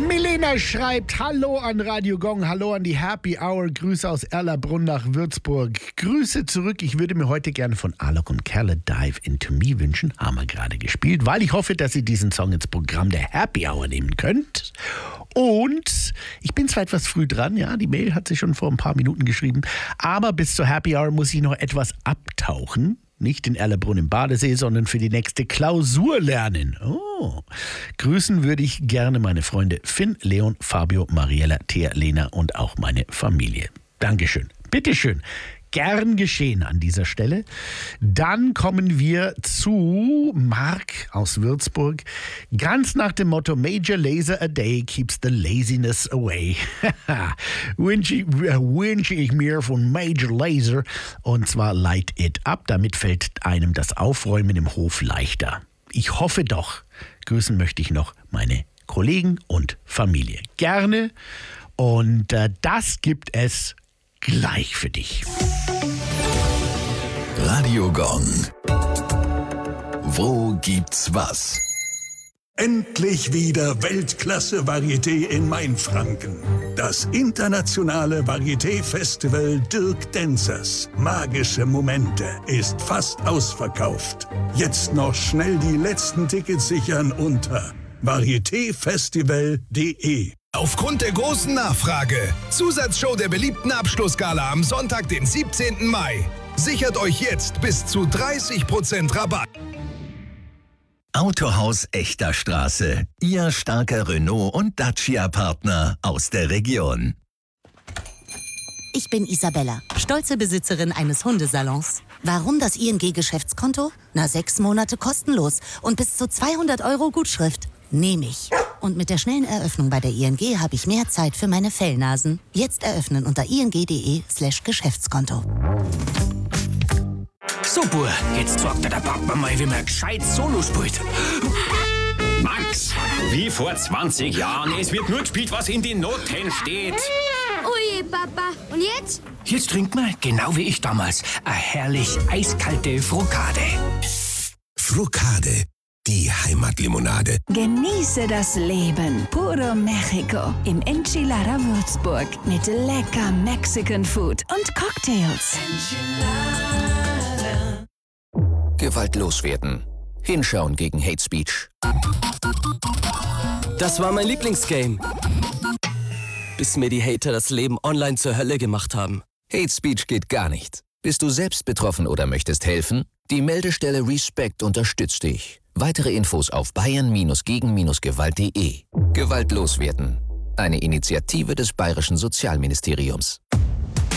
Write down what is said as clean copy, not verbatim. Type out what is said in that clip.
Milena schreibt, hallo an Radio Gong, hallo an die Happy Hour, Grüße aus Erlabrunn nach Würzburg. Grüße zurück, ich würde mir heute gerne von Alok und Kerle Dive Into Me wünschen, haben wir gerade gespielt, weil ich hoffe, dass ihr diesen Song ins Programm der Happy Hour nehmen könnt. Und ich bin zwar etwas früh dran, ja, die Mail hat sie schon vor ein paar Minuten geschrieben, aber bis zur Happy Hour muss ich noch etwas abtauchen. Nicht in Erlabrunn im Badesee, sondern für die nächste Klausur lernen. Oh. Grüßen würde ich gerne meine Freunde Finn, Leon, Fabio, Mariella, Thea, Lena und auch meine Familie. Dankeschön. Bitteschön. Gern geschehen an dieser Stelle. Dann kommen wir zu Marc aus Würzburg. Ganz nach dem Motto Major Lazer a day keeps the laziness away. wünsche ich mir von Major Lazer. Und zwar Light It Up. Damit fällt einem das Aufräumen im Hof leichter. Ich hoffe doch. Grüßen möchte ich noch meine Kollegen und Familie. Gerne. Und das gibt es gleich für dich. Radio Gong. Wo gibt's was? Endlich wieder Weltklasse-Varieté in Mainfranken. Das internationale Varieté-Festival Dirk Denzers. Magische Momente ist fast ausverkauft. Jetzt noch schnell die letzten Tickets sichern unter varietéfestival.de. Aufgrund der großen Nachfrage. Zusatzshow der beliebten Abschlussgala am Sonntag, den 17. Mai. Sichert euch jetzt bis zu 30% Rabatt. Autohaus Echter Straße. Ihr starker Renault- und Dacia-Partner aus der Region. Ich bin Isabella, stolze Besitzerin eines Hundesalons. Warum das ING-Geschäftskonto? 6 Monate kostenlos und bis zu 200 € Gutschrift. Nehme ich. Und mit der schnellen Eröffnung bei der ING habe ich mehr Zeit für meine Fellnasen. Jetzt eröffnen unter ing.de/Geschäftskonto. So, Bub, jetzt sagt der Papa mal, wie man gescheit Solo spielt. Max, wie vor 20 Jahren. Es wird nur gespielt, was in den Noten steht. Ui, Papa. Und jetzt? Jetzt trinkt man, genau wie ich damals, eine herrlich eiskalte Frokade. Frokade, die Heimatlimonade. Genieße das Leben. Puro Mexico im Enchilada Würzburg mit lecker Mexican Food und Cocktails. Gewaltlos werden. Hinschauen gegen Hate Speech. Das war mein Lieblingsgame. Bis mir die Hater das Leben online zur Hölle gemacht haben. Hate Speech geht gar nicht. Bist du selbst betroffen oder möchtest helfen? Die Meldestelle Respect unterstützt dich. Weitere Infos auf bayern-gegen-gewalt.de. Gewaltlos werden. Eine Initiative des Bayerischen Sozialministeriums.